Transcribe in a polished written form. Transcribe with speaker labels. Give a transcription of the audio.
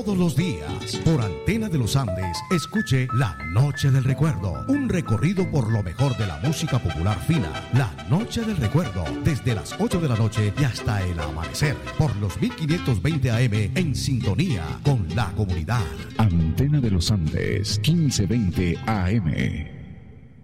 Speaker 1: Todos los días, por Antena de los Andes, escuche La Noche del Recuerdo, un recorrido por lo mejor de la música popular fina. La Noche del Recuerdo, desde las 8 de la noche y hasta el amanecer, por los 1520 AM, en sintonía con la comunidad.
Speaker 2: Antena de los Andes, 1520 AM.